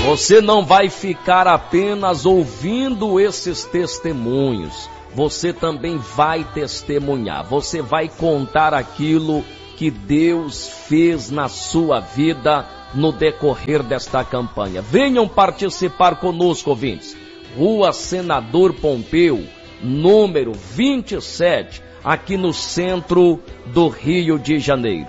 Você não vai ficar apenas ouvindo esses testemunhos. Você também vai testemunhar. Você vai contar aquilo que Deus fez na sua vida no decorrer desta campanha. Venham participar conosco, ouvintes. Rua Senador Pompeu, número 27, aqui no centro do Rio de Janeiro.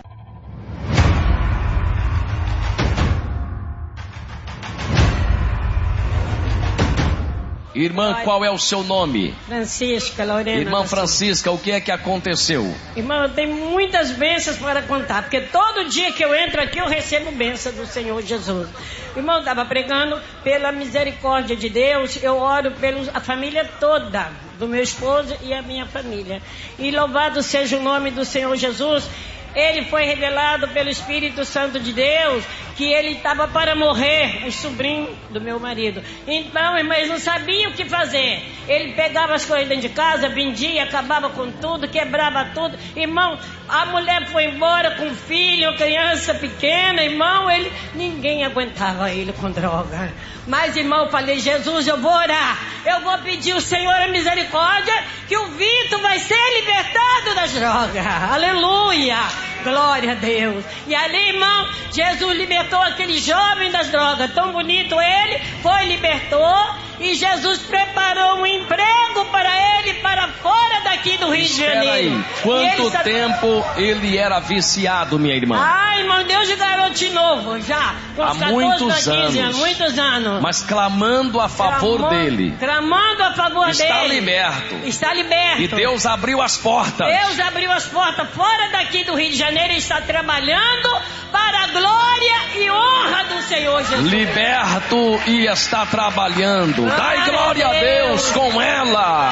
Irmã, qual é o seu nome? Francisca Lorena. Irmã Francisca, o que é que aconteceu? Irmão, eu tenho muitas bênçãos para contar, porque todo dia que eu entro aqui eu recebo bênção do Senhor Jesus. Irmão, eu estava pregando pela misericórdia de Deus, eu oro pela família toda, do meu esposo e a minha família. E louvado seja o nome do Senhor Jesus. Ele foi revelado pelo Espírito Santo de Deus que ele estava para morrer, o sobrinho do meu marido. Então, irmãs, não sabia o que fazer. Ele pegava as coisas dentro de casa, vendia, acabava com tudo, quebrava tudo. Irmão, a mulher foi embora com um filho, uma criança pequena, irmão, ninguém aguentava ele com droga. Mas, irmão, eu falei, Jesus, eu vou orar, eu vou pedir ao Senhor a misericórdia, que o Vitor vai ser libertado das drogas. Aleluia! Glória a Deus. E ali, irmão, Jesus libertou aquele jovem das drogas. Tão bonito ele, foi, libertou. E Jesus preparou um emprego para ele para fora daqui do Rio de Janeiro. Aí, quanto tempo ele era viciado, minha irmã? Ai, irmão, Deus de garoto de novo, já. Há muitos anos. Muitos anos. Mas clamando a favor dele. Clamando a favor dele. Está liberto. Está liberto. E Deus abriu as portas. Deus abriu as portas fora daqui do Rio de Janeiro e está trabalhando para a glória e honra do Senhor Jesus. Liberto e está trabalhando. Dai glória a Deus com ela.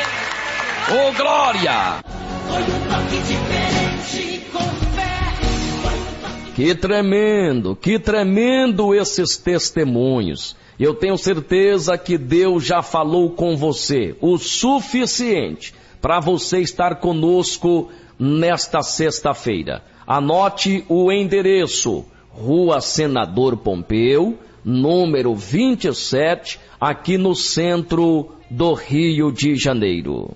Oh, glória. Foi um toque diferente com fé. Que tremendo esses testemunhos. Eu tenho certeza que Deus já falou com você o suficiente para você estar conosco nesta sexta-feira. Anote o endereço: Rua Senador Pompeu, número 27, aqui no centro do Rio de Janeiro.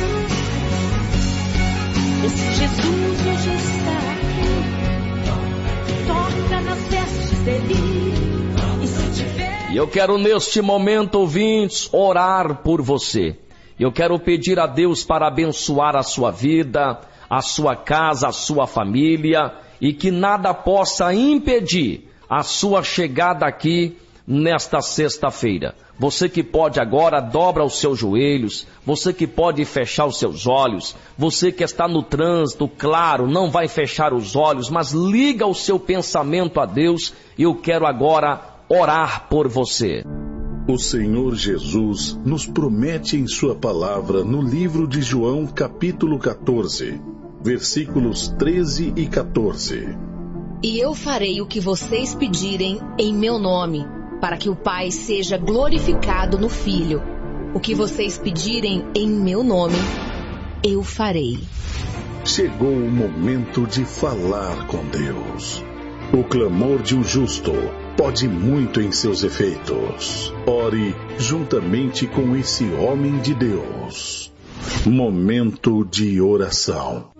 Esse Jesus hoje está aqui, toca nas vestes dele, e se tiver... E eu quero neste momento, ouvintes, orar por você. Eu quero pedir a Deus para abençoar a sua vida, a sua casa, a sua família, e que nada possa impedir a sua chegada aqui nesta sexta-feira. Você que pode agora, dobra os seus joelhos. Você que pode fechar os seus olhos. Você que está no trânsito, claro, não vai fechar os olhos, mas liga o seu pensamento a Deus. E eu quero agora orar por você. O Senhor Jesus nos promete em sua palavra no livro de João, capítulo 14, versículos 13 e 14. E eu farei o que vocês pedirem em meu nome, para que o Pai seja glorificado no Filho. O que vocês pedirem em meu nome, eu farei. Chegou o momento de falar com Deus. O clamor de um justo pode muito em seus efeitos. Ore juntamente com esse homem de Deus. Momento de oração.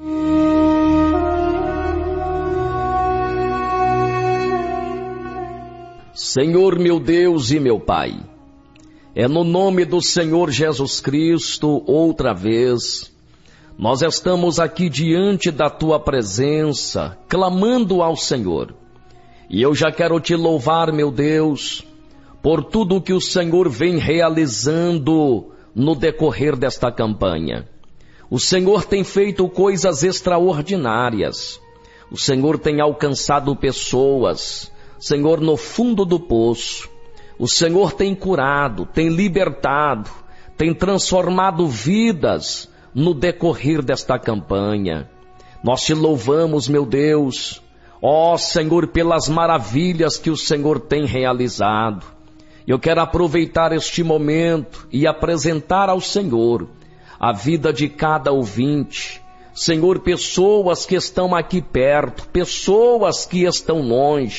Senhor meu Deus e meu Pai, é no nome do Senhor Jesus Cristo, outra vez, nós estamos aqui diante da Tua presença, clamando ao Senhor. E eu já quero Te louvar, meu Deus, por tudo que o Senhor vem realizando no decorrer desta campanha. O Senhor tem feito coisas extraordinárias. O Senhor tem alcançado pessoas, Senhor, no fundo do poço. O Senhor tem curado, tem libertado, tem transformado vidas no decorrer desta campanha. Nós Te louvamos, meu Deus, ó Senhor, pelas maravilhas que o Senhor tem realizado. Eu quero aproveitar este momento e apresentar ao Senhor a vida de cada ouvinte. Senhor, pessoas que estão aqui perto, pessoas que estão longe,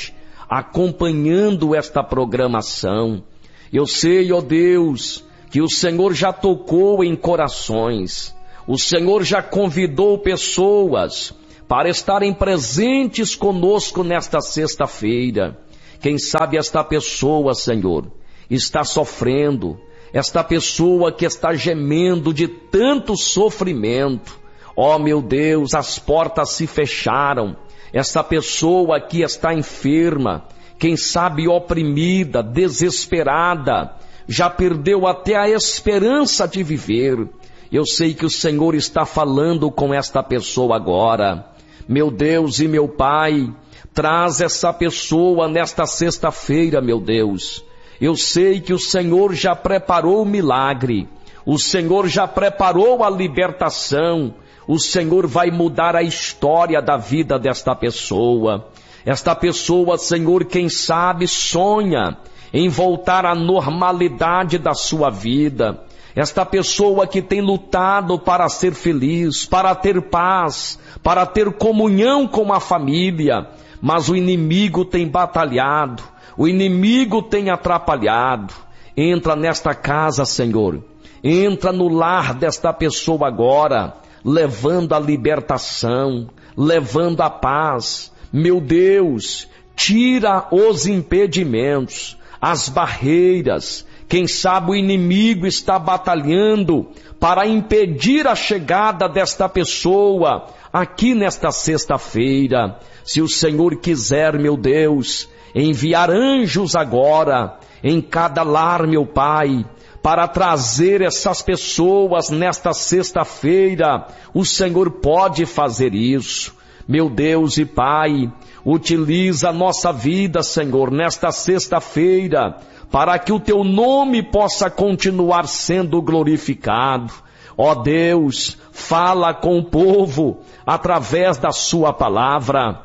acompanhando esta programação. Eu sei, ó Deus, que o Senhor já tocou em corações. O Senhor já convidou pessoas para estarem presentes conosco nesta sexta-feira. Quem sabe esta pessoa, Senhor, está sofrendo, esta pessoa que está gemendo de tanto sofrimento. Ó meu Deus, as portas se fecharam. Esta pessoa que está enferma, quem sabe oprimida, desesperada, já perdeu até a esperança de viver. Eu sei que o Senhor está falando com esta pessoa agora. Meu Deus e meu Pai, traz essa pessoa nesta sexta-feira, meu Deus. Eu sei que o Senhor já preparou o milagre, o Senhor já preparou a libertação, o Senhor vai mudar a história da vida desta pessoa. Esta pessoa, Senhor, quem sabe sonha em voltar à normalidade da sua vida. Esta pessoa que tem lutado para ser feliz, para ter paz, para ter comunhão com a família, mas o inimigo tem batalhado, o inimigo tem atrapalhado. Entra nesta casa, Senhor, entra no lar desta pessoa agora, levando a libertação, levando a paz. Meu Deus, tira os impedimentos, as barreiras. Quem sabe o inimigo está batalhando para impedir a chegada desta pessoa aqui nesta sexta-feira. Se o Senhor quiser, meu Deus, enviar anjos agora em cada lar, meu Pai, para trazer essas pessoas nesta sexta-feira, o Senhor pode fazer isso. Meu Deus e Pai, utiliza a nossa vida, Senhor, nesta sexta-feira, para que o Teu nome possa continuar sendo glorificado. Ó Deus, fala com o povo através da Sua palavra.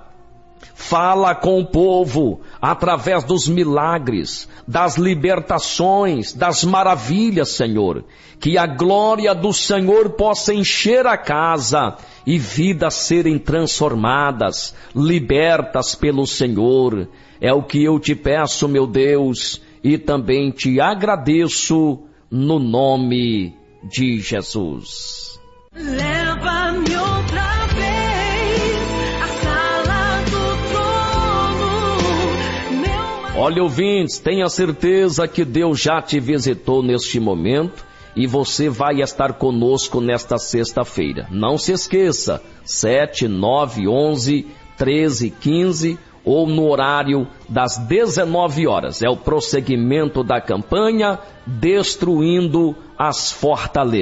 Fala com o povo através dos milagres, das libertações, das maravilhas, Senhor. Que a glória do Senhor possa encher a casa e vidas serem transformadas, libertas pelo Senhor. É o que eu te peço, meu Deus, e também te agradeço no nome de Jesus. Leva-me outra vez à sala do trono, meu... Olha, ouvintes, tenha certeza que Deus já te visitou neste momento e você vai estar conosco nesta sexta-feira. Não se esqueça, 7, 9, 11, 13, 15 ou no horário das 19 horas. É o prosseguimento da campanha Destruindo as Fortalezas.